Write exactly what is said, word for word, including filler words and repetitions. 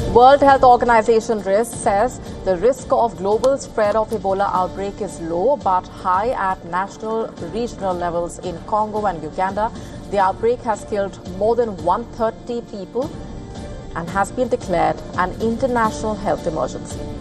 World Health Organization risk says the risk of global spread of Ebola outbreak is low but high at national, regional levels in Congo and Uganda. The outbreak has killed more than one hundred thirty people and has been declared an international health emergency.